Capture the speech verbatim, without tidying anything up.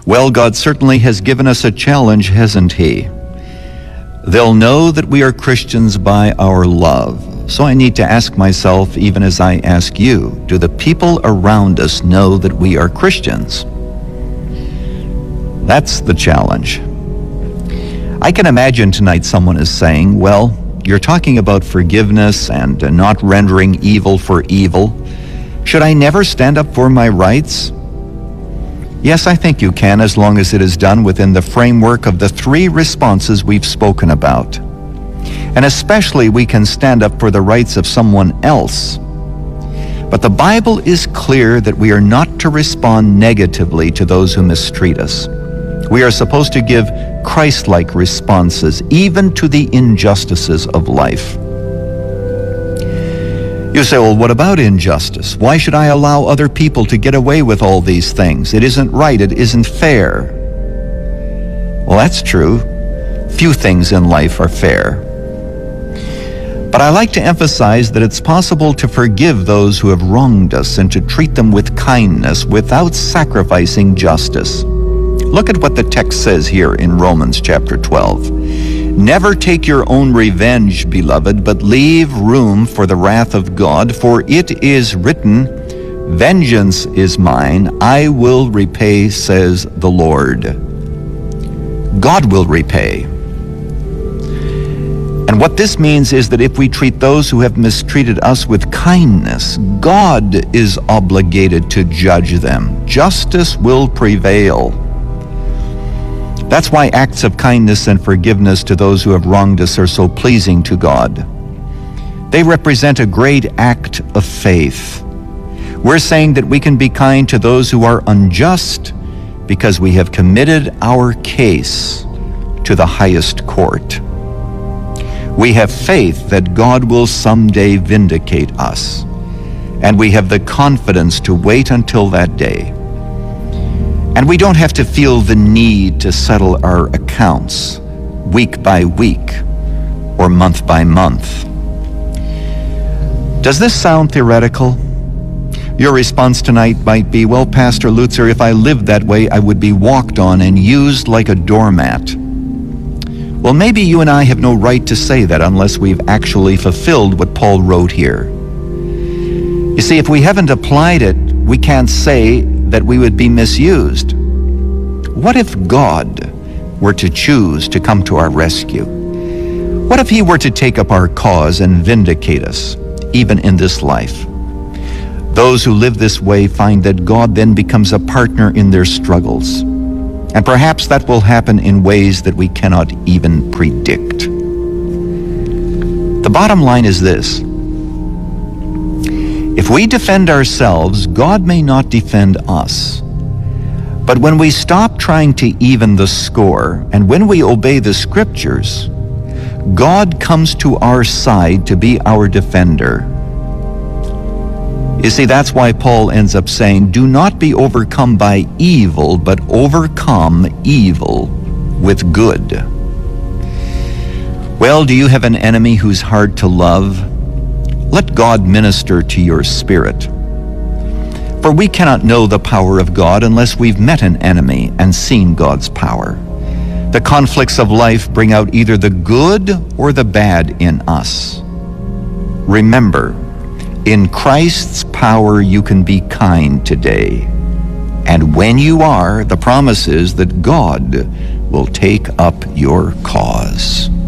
Well, God certainly has given us a challenge, hasn't He? They'll know that we are Christians by our love. So I need to ask myself, even as I ask you, do the people around us know that we are Christians? That's the challenge. I can imagine tonight someone is saying, well, you're talking about forgiveness and uh, not rendering evil for evil. Should I never stand up for my rights? Yes, I think you can, as long as it is done within the framework of the three responses we've spoken about. And especially we can stand up for the rights of someone else. But the Bible is clear that we are not to respond negatively to those who mistreat us. We are supposed to give Christ-like responses, even to the injustices of life. You say, well, what about injustice? Why should I allow other people to get away with all these things? It isn't right. It isn't fair. Well, that's true. Few things in life are fair. But I like to emphasize that it's possible to forgive those who have wronged us and to treat them with kindness without sacrificing justice. Look at what the text says here in Romans chapter twelve. Never take your own revenge, beloved, but leave room for the wrath of God, for it is written, vengeance is mine, I will repay, says the Lord. God will repay. And what this means is that if we treat those who have mistreated us with kindness, God is obligated to judge them. Justice will prevail. That's why acts of kindness and forgiveness to those who have wronged us are so pleasing to God. They represent a great act of faith. We're saying that we can be kind to those who are unjust because we have committed our case to the highest court. We have faith that God will someday vindicate us, and we have the confidence to wait until that day. And we don't have to feel the need to settle our accounts week by week or month by month. Does this sound theoretical? Your response tonight might be, well, Pastor Lutzer, if I lived that way, I would be walked on and used like a doormat. Well, maybe you and I have no right to say that unless we've actually fulfilled what Paul wrote here. You see, if we haven't applied it, we can't say that we would be misused. What if God were to choose to come to our rescue? What if He were to take up our cause and vindicate us, even in this life? Those who live this way find that God then becomes a partner in their struggles. And perhaps that will happen in ways that we cannot even predict. The bottom line is this. If we defend ourselves, God may not defend us. But when we stop trying to even the score, and when we obey the Scriptures, God comes to our side to be our defender. You see, that's why Paul ends up saying, do not be overcome by evil, but overcome evil with good. Well, do you have an enemy who's hard to love? Let God minister to your spirit. For we cannot know the power of God unless we've met an enemy and seen God's power. The conflicts of life bring out either the good or the bad in us. Remember, in Christ's power you can be kind today. And when you are, the promise is that God will take up your cause.